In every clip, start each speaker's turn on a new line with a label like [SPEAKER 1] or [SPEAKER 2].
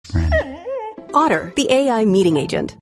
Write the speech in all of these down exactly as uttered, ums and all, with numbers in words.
[SPEAKER 1] Otter, the A I meeting agent.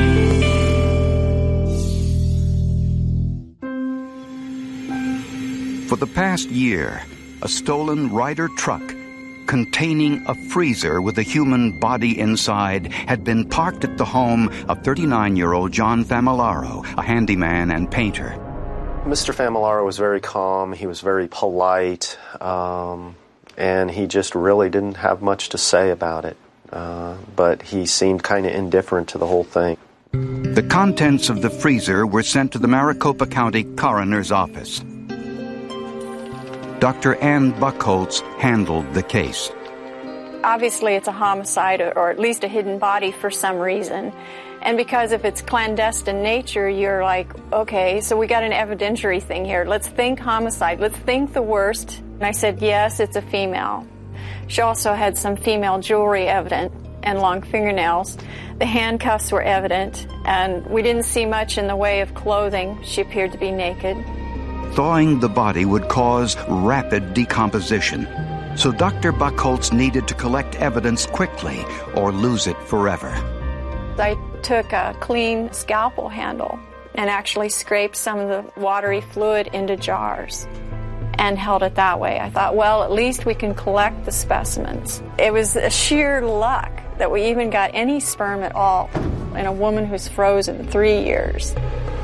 [SPEAKER 2] For the past year, a stolen Ryder truck containing a freezer with a human body inside had been parked at the home of thirty-nine-year-old John Famularo, a handyman and painter.
[SPEAKER 3] Mister Famularo was very calm, he was very polite, um, and he just really didn't have much to say about it. Uh, but he seemed kind of indifferent to the whole thing.
[SPEAKER 2] The contents of the freezer were sent to the Maricopa County Coroner's Office. Doctor Ann Buckholtz handled the case.
[SPEAKER 4] Obviously, it's a homicide or at least a hidden body for some reason. And because if it's clandestine nature, you're like, okay, so we got an evidentiary thing here. Let's think homicide. Let's think the worst. And I said, yes, it's a female. She also had some female jewelry evident and long fingernails. The handcuffs were evident, and we didn't see much in the way of clothing. She appeared to be naked.
[SPEAKER 2] Thawing the body would cause rapid decomposition, so Doctor Buckholtz needed to collect evidence quickly or lose it forever.
[SPEAKER 4] I took a clean scalpel handle and actually scraped some of the watery fluid into jars and held it that way. I thought, well, at least we can collect the specimens. It was a sheer luck that we even got any sperm at all in a woman who's frozen three years.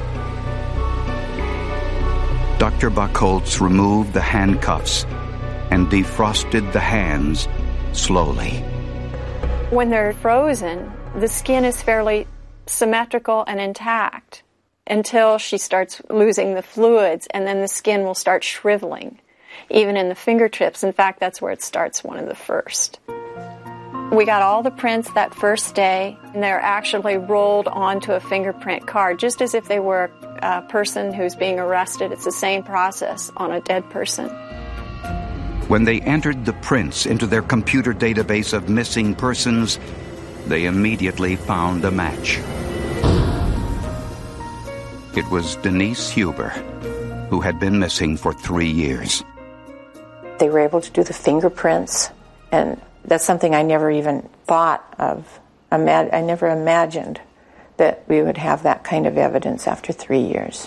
[SPEAKER 2] Doctor Buckholtz removed the handcuffs and defrosted the hands slowly.
[SPEAKER 4] When they're frozen, the skin is fairly symmetrical and intact until she starts losing the fluids, and then the skin will start shriveling, even in the fingertips. In fact, that's where it starts, one of the first. We got all the prints that first day, and they're actually rolled onto a fingerprint card, just as if they were a person who's being arrested. It's the same process on a dead person.
[SPEAKER 2] When they entered the prints into their computer database of missing persons, they immediately found a match. It was Denise Huber, who had been missing for three years.
[SPEAKER 5] They were able to do the fingerprints, and that's something I never even thought of. I never imagined that we would have that kind of evidence after three years.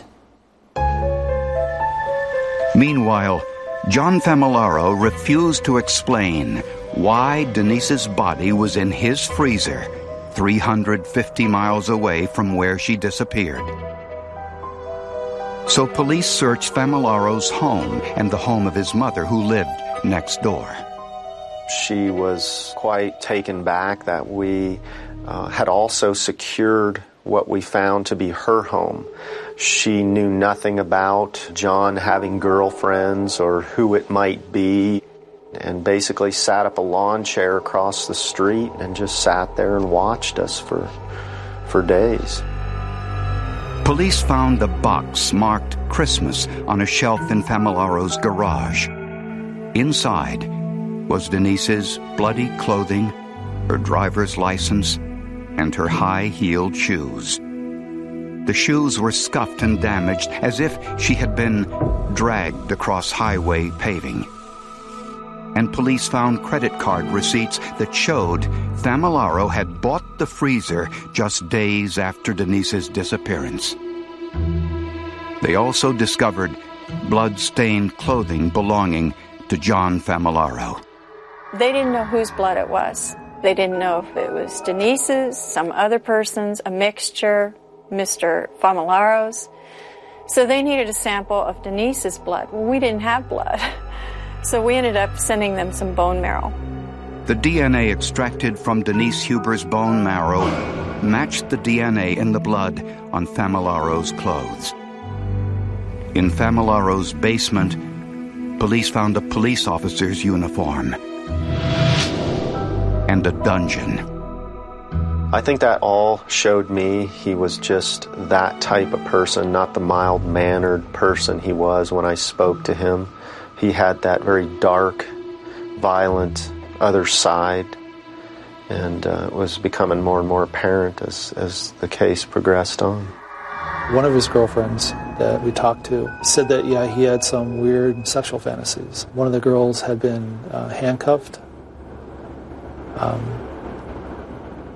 [SPEAKER 2] Meanwhile, John Famularo refused to explain why Denise's body was in his freezer three hundred fifty miles away from where she disappeared. So police searched Famularo's home and the home of his mother, who lived next door.
[SPEAKER 3] She was quite taken back that we uh, had also secured what we found to be her home. She knew nothing about John having girlfriends or who it might be, and basically sat up a lawn chair across the street and just sat there and watched us for, for days.
[SPEAKER 2] Police found a box marked Christmas on a shelf in Famularo's garage. Inside was Denise's bloody clothing, her driver's license, and her high-heeled shoes. The shoes were scuffed and damaged, as if she had been dragged across highway paving. And police found credit card receipts that showed Famularo had bought the freezer just days after Denise's disappearance. They also discovered blood-stained clothing belonging to John Famularo.
[SPEAKER 4] They didn't know whose blood it was. They didn't know if it was Denise's, some other person's, a mixture, Mister Famularo's. So they needed a sample of Denise's blood. Well, we didn't have blood. So we ended up sending them some bone marrow.
[SPEAKER 2] The D N A extracted from Denise Huber's bone marrow matched the D N A in the blood on Famularo's clothes. In Famularo's basement, police found a police officer's uniform and a dungeon.
[SPEAKER 3] I think that all showed me he was just that type of person, not the mild-mannered person he was when I spoke to him. He had that very dark, violent other side, and uh, it was becoming more and more apparent as, as the case progressed on.
[SPEAKER 6] One of his girlfriends that we talked to said that, yeah, he had some weird sexual fantasies. One of the girls had been uh, handcuffed, um,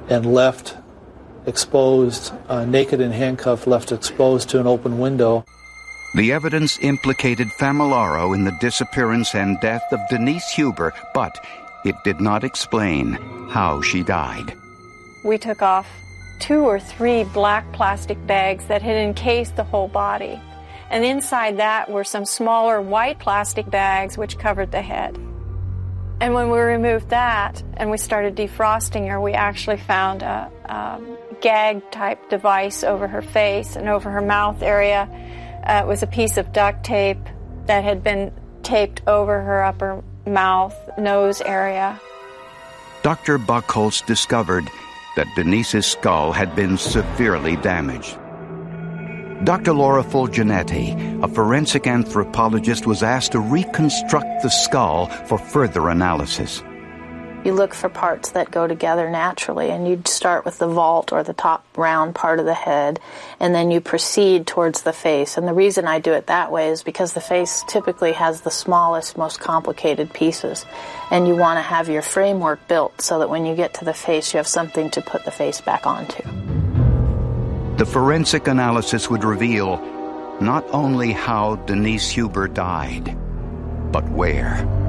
[SPEAKER 6] and left exposed, uh, naked and handcuffed, left exposed to an open window.
[SPEAKER 2] The evidence implicated Famularo in the disappearance and death of Denise Huber, but it did not explain how she died.
[SPEAKER 4] We took off two or three black plastic bags that had encased the whole body. And inside that were some smaller white plastic bags which covered the head. And when we removed that and we started defrosting her, we actually found a, a gag-type device over her face and over her mouth area. Uh, it was a piece of duct tape that had been taped over her upper mouth, nose area.
[SPEAKER 2] Doctor Buchholz discovered that Denise's skull had been severely damaged. Doctor Laura Fulginetti, a forensic anthropologist, was asked to reconstruct the skull for further analysis.
[SPEAKER 7] You look for parts that go together naturally, and you'd start with the vault or the top round part of the head, and then you proceed towards the face. And the reason I do it that way is because the face typically has the smallest, most complicated pieces, and you want to have your framework built so that when you get to the face, you have something to put the face back onto.
[SPEAKER 2] The forensic analysis would reveal not only how Denise Huber died, but where.